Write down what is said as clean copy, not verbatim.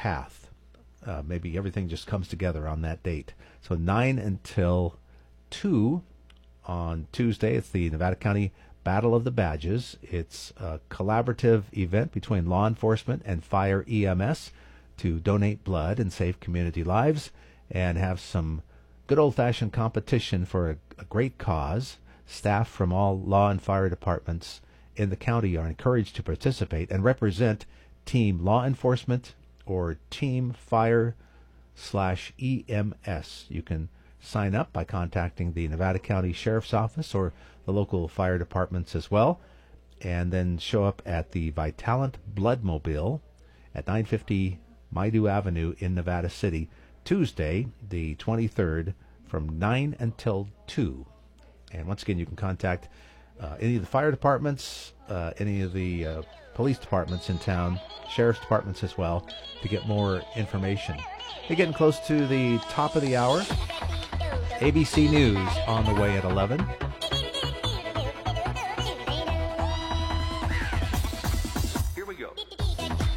path. Maybe everything just comes together on that date. So 9 until 2 on Tuesday. It's the Nevada County Battle of the Badges. It's a collaborative event between law enforcement and fire EMS to donate blood and save community lives and have some good old-fashioned competition for a great cause. Staff from all law and fire departments in the county are encouraged to participate and represent Team Law Enforcement or Team Fire/EMS. You can sign up by contacting the Nevada County Sheriff's Office or the local fire departments as well, and then show up at the Vitalant Bloodmobile at 950 Maidu Avenue in Nevada City, Tuesday, the 23rd, from 9 until 2. And once again, you can contact any of the fire departments, any of the police departments in town, sheriff's departments as well, to get more information. We're getting close to the top of the hour. ABC News on the way at 11.